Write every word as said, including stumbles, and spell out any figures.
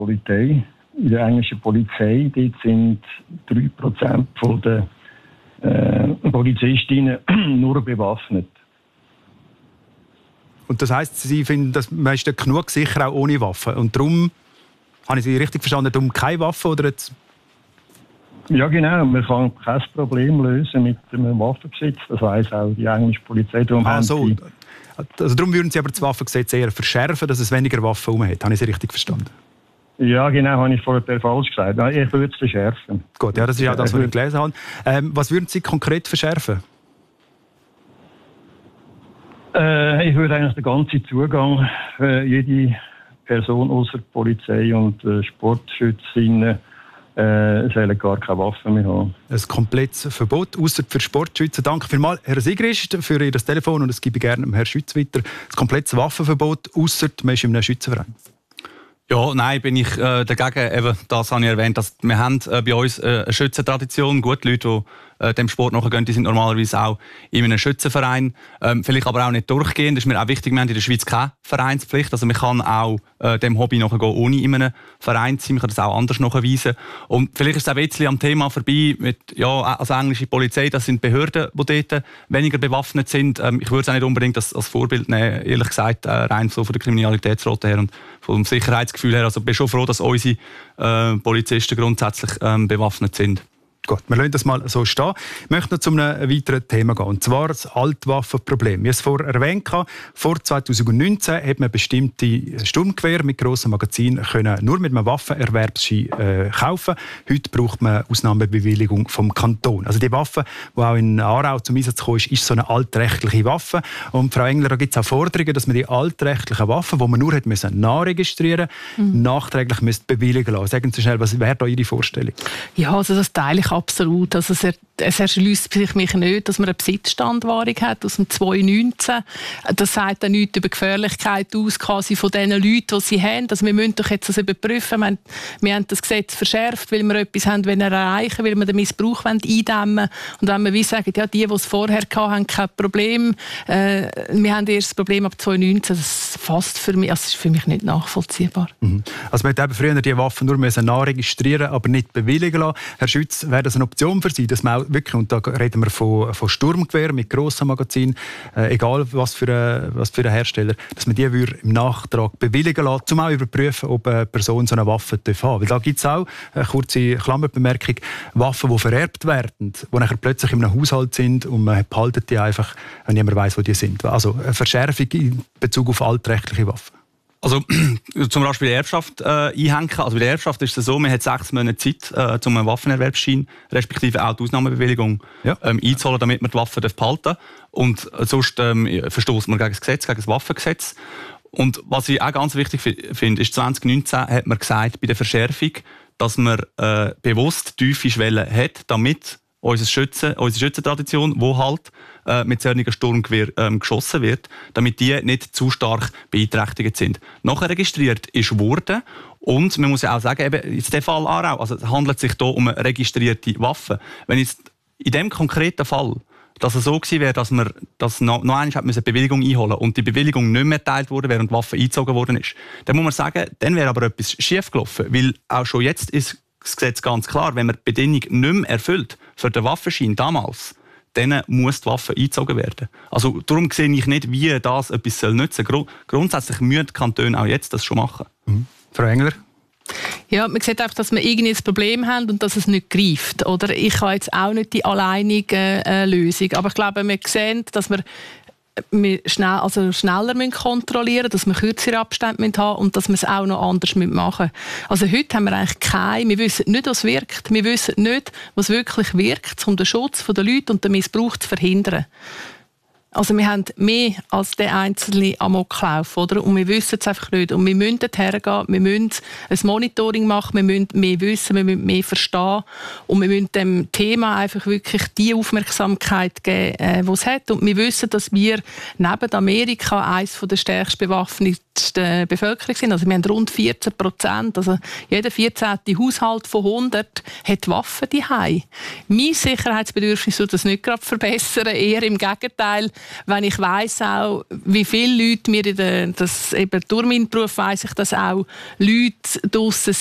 Polizei. In der englischen Polizei dort sind drei Prozent der äh, Polizistinnen nur bewaffnet. Und das heisst, Sie finden, dass man ist genug sicher auch ohne Waffen. Und darum, habe ich Sie richtig verstanden, darum keine Waffen oder jetzt? Ja genau, man kann kein Problem lösen mit einem Waffengesetz. Das weiss auch die englische Polizei. Darum ah, so. Sie also darum würden Sie aber das Waffengesetz eher verschärfen, dass es weniger Waffen herum hat. Habe ich Sie richtig verstanden? Ja, genau, habe ich vorher falsch gesagt. Ich würde es verschärfen. Gut, ja, das ist ja das, was ich gelesen habe. Ähm, was würden Sie konkret verschärfen? Äh, ich würde eigentlich den ganzen Zugang für jede Person außer Polizei und äh, Sportschützinnen äh, sollen gar keine Waffen mehr haben. Ein komplettes Verbot, außer für Sportschützen. Danke vielmals, Herr Sigrist, für Ihr Telefon und es gebe ich gerne Herrn Schütz weiter. Das komplette Waffenverbot, außer man ist in einem Schützenverein. Ja, nein, bin ich äh, dagegen. Eben, das habe ich erwähnt. Dass wir haben äh, bei uns äh, eine Schützentradition. Gut, die Leute, die äh, dem Sport nachgehen, die sind normalerweise auch in einem Schützenverein. Ähm, vielleicht aber auch nicht durchgehend. Das ist mir auch wichtig. Wir haben in der Schweiz keine Vereinspflicht. Also man kann auch äh, dem Hobby nachgehen, ohne in einem Verein zu sein. Man kann das auch anders nachweisen. Und vielleicht ist es auch ein bisschen am Thema vorbei. Mit, ja, also englische Polizei, das sind Behörden, die dort weniger bewaffnet sind. Ähm, ich würde es auch nicht unbedingt als, als Vorbild nehmen, ehrlich gesagt, äh, rein so von der Kriminalitätsrate her und vom Sicherheitsgefühl her. Also ich bin schon froh, dass unsere äh, Polizisten grundsätzlich ähm, bewaffnet sind. Gut, wir lassen das mal so stehen. Ich möchte noch zu einem weiteren Thema gehen, und zwar das Altwaffenproblem. Wie ich es vorher erwähnt habe, vor zweitausendneunzehn hat man bestimmte Sturmgewehre mit grossen Magazinen können nur mit einem Waffenerwerbsschein äh, kaufen. Heute braucht man Ausnahmebewilligung vom Kanton. Also die Waffe, die auch in Aarau zum Einsatz gekommen ist, ist so eine altrechtliche Waffe. Und Frau Engler, da gibt es auch Forderungen, dass man die altrechtlichen Waffen, die man nur hat müssen nachregistrieren musste, mhm. nachträglich müsste bewilligen lassen. Sagen Sie schnell, was wäre da Ihre Vorstellung? Ja, also das teile ich absolut. Also es, er, es erschließt sich mich nicht, dass man eine Besitzstandwahrung hat aus dem zweitausendneunzehn. Das sagt dann nichts über die Gefährlichkeit aus, quasi von den Leuten, die sie haben. Also wir müssen doch jetzt das überprüfen. Wir haben, wir haben das Gesetz verschärft, weil wir etwas haben wollen erreichen, weil wir den Missbrauch eindämmen wollen. Und wenn wir wie sagen, ja, die, die es vorher hatten, haben kein Problem. Äh, wir haben erst das Problem ab zweitausendneunzehn. Das, fast für mich, also das ist für mich nicht nachvollziehbar. Mhm. Also man hat eben früher die Waffen nur nachregistrieren, aber nicht bewilligen lassen. Herr Schütz, wäre das eine Option für Sie, dass man auch wirklich, und da reden wir von, von Sturmgewehren mit grossen Magazinen, äh, egal was für, ein, was für ein Hersteller, dass man die im Nachtrag bewilligen lässt, um auch überprüfen, ob eine Person so eine Waffe haben darf. Weil da gibt es auch, eine kurze Klammerbemerkung, Waffen, die vererbt werden, die nachher plötzlich in einem Haushalt sind und man behaltet die einfach, wenn niemand weiss, wo die sind. Also eine Verschärfung in Bezug auf altrechtliche Waffen. Also zum Beispiel die Erbschaft äh, einhängen. Also bei der Erbschaft ist es so, man hat sechs Monate Zeit, äh, um einen Waffenerwerbsschein, respektive auch die Ausnahmebewilligung ja. ähm, einzuholen, damit man die Waffe behalten darf. Und äh, sonst ähm, verstößt man gegen das Gesetz, gegen das Waffengesetz. Und was ich auch ganz wichtig finde, ist, zwanzig neunzehn hat man gesagt, bei der Verschärfung, dass man äh, bewusst tiefe Schwellen hat, damit unsere, Schützen, unsere Schützentradition, die halt äh, mit solchen Sturmgewehr ähm, geschossen wird, damit die nicht zu stark beeinträchtigt sind. Nachher registriert ist worden und man muss ja auch sagen, eben, in diesem Fall Aarau, also es handelt sich hier um eine registrierte Waffe. Wenn jetzt in diesem konkreten Fall dass es so gewesen wäre, dass man dass noch, noch einmal eine Bewilligung einholen und die Bewilligung nicht mehr erteilt wurde, während die Waffe eingezogen worden ist, dann muss man sagen, dann wäre aber etwas schief gelaufen, weil auch schon jetzt ist das Gesetz ganz klar, wenn man die Bedingung nicht mehr erfüllt für den Waffenschein damals, dann muss die Waffe eingezogen werden. Also darum sehe ich nicht, wie das etwas nützen soll. Grundsätzlich müssen die Kantone auch jetzt das schon machen. Mhm. Frau Engler? Ja, man sieht einfach, dass wir irgendwie ein Problem haben und dass es nicht greift. Oder ich habe jetzt auch nicht die alleinige äh, Lösung. Aber ich glaube, wir sehen, dass wir wir schnell, also schneller kontrollieren müssen, dass wir kürzere Abstände haben müssen und dass wir es auch noch anders machen müssen. Also heute haben wir eigentlich keine, wir wissen nicht, was wirkt. Wir wissen nicht, was wirklich wirkt, um den Schutz der Leute und den Missbrauch zu verhindern. Also wir haben mehr als der einzelne Amoklauf, oder? Und wir wissen es einfach nicht. Und wir müssen dorthin gehen, wir müssen ein Monitoring machen, wir müssen mehr wissen, wir müssen mehr verstehen. Und wir müssen dem Thema einfach wirklich die Aufmerksamkeit geben, äh, die es hat. Und wir wissen, dass wir neben Amerika eines der stärkst bewaffnetsten Bevölkerung sind. Also wir haben rund vierzehn Prozent. Also jeder vierzehnte Haushalt von hundert hat Waffen zu Hause. Mein Sicherheitsbedürfnis soll das nicht gerade verbessern, eher im Gegenteil. wenn ich weiss auch, wie viele Leute mir in der, das eben durch meinen Beruf weiss ich, dass auch Leute draussen